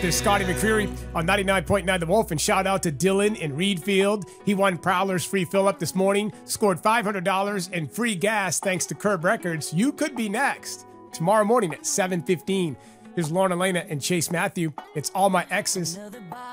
This is Scotty McCreery on 99.9 The Wolf, and shout out to Dylan in Reedfield. He won Prowler's free fill-up this morning, scored $500 in free gas thanks to Curb Records. You could be next tomorrow morning at 7:15. Here's Lauren Elena and Chase Matthew. It's All My Exes.